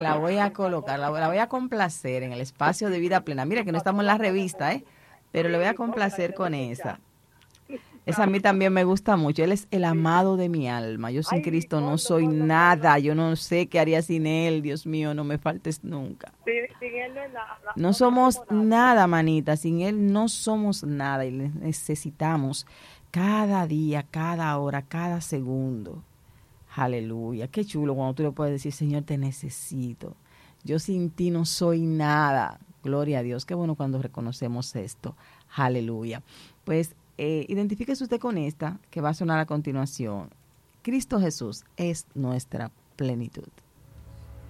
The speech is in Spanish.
La voy a colocar, la voy a complacer en el espacio de vida plena. Mira que no estamos en la revista, ¿eh? Pero le voy a Sí, póngala complacer que con debe esa. escuchar. Esa a mí también me gusta mucho. Él es el amado de mi alma. Yo sin Ay, Cristo no soy ponlo, ponlo. nada. Yo no sé qué haría sin Él. Dios mío, no me faltes nunca. Sin él no es nada, No no somos somos nada. nada, manita. Sin Él no somos nada. Y le necesitamos cada día, cada hora, cada segundo. Aleluya. Qué chulo cuando tú le puedes decir, Señor, te necesito. Yo sin ti no soy nada. Gloria a Dios. Qué bueno cuando reconocemos esto. Aleluya. Pues identifíquese usted con esta que va a sonar a continuación. Cristo Jesús es nuestra plenitud.